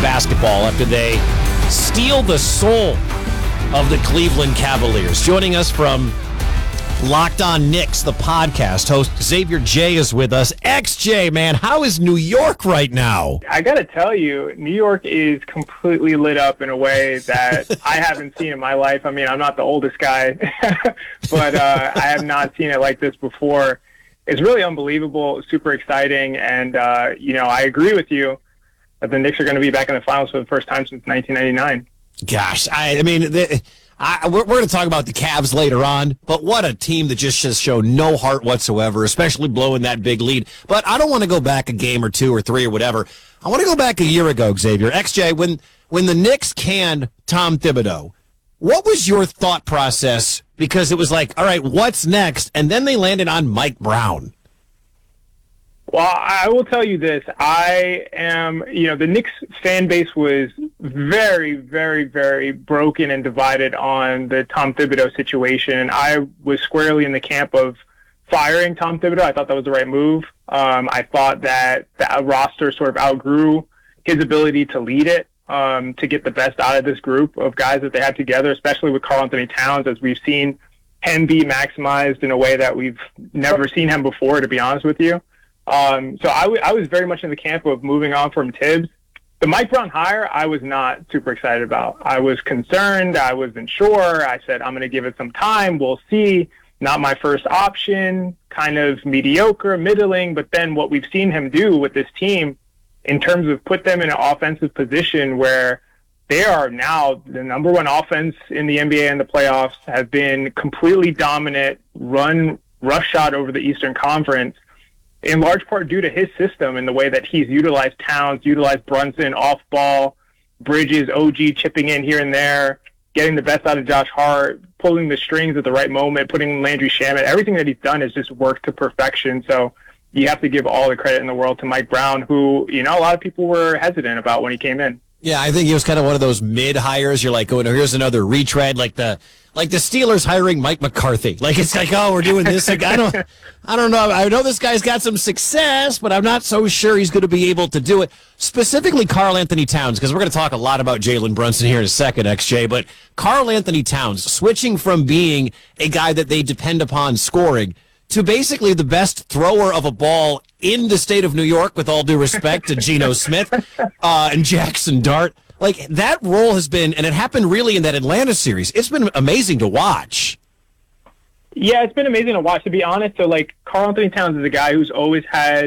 basketball after they steal the soul of the Cleveland Cavaliers. Joining us from Locked On Knicks, the podcast host, Xavier J is with us. XJ, man, how is New York right now? I got to tell you, New York is completely lit up in a way that I haven't seen in my life. I mean, I'm not the oldest guy, but I have not seen it like this before. It's really unbelievable, super exciting, and, I agree with you that the Knicks are going to be back in the finals for the first time since 1999. Gosh, we're going to talk about the Cavs later on, but what a team that just showed no heart whatsoever, especially blowing that big lead. But I don't want to go back a game or two or three or whatever. I want to go back a year ago, Xavier. XJ, when the Knicks canned Tom Thibodeau, what was your thought process? Because it was like, all right, what's next? And then they landed on Mike Brown. Well, I will tell you this. The Knicks fan base was very, very, very broken and divided on the Tom Thibodeau situation. I was squarely in the camp of firing Tom Thibodeau. I thought that was the right move. I thought that the roster sort of outgrew his ability to lead it, to get the best out of this group of guys that they had together, especially with Karl-Anthony Towns, as we've seen him be maximized in a way that we've never seen him before, to be honest with you. So I was very much in the camp of moving on from Tibbs. The Mike Brown hire, I was not super excited about. I was concerned. I wasn't sure. I said, I'm going to give it some time. We'll see. Not my first option, kind of mediocre, middling. But then what we've seen him do with this team in terms of put them in an offensive position where they are now the number one offense in the NBA and the playoffs, have been completely dominant, run roughshod over the Eastern Conference, in large part due to his system and the way that he's utilized Towns, utilized Brunson, off-ball, Bridges, OG chipping in here and there, getting the best out of Josh Hart, pulling the strings at the right moment, putting Landry Shamet. Everything that he's done has just worked to perfection. So you have to give all the credit in the world to Mike Brown, who, a lot of people were hesitant about when he came in. Yeah, I think he was kind of one of those mid-hires. You're like, oh, no, here's another retread, like the Steelers hiring Mike McCarthy. Like, it's like, oh, we're doing this. Like, I don't know. I know this guy's got some success, but I'm not so sure he's going to be able to do it. Specifically, Karl-Anthony Towns, because we're going to talk a lot about Jalen Brunson here in a second, XJ. But Karl-Anthony Towns, switching from being a guy that they depend upon scoring to basically the best thrower of a ball in the state of New York, with all due respect to Geno Smith and Jackson Dart. Like, that role has been, and it happened really in that Atlanta series, it's been amazing to watch. Yeah, it's been amazing to watch, to be honest. So, Karl-Anthony Towns is a guy who's always had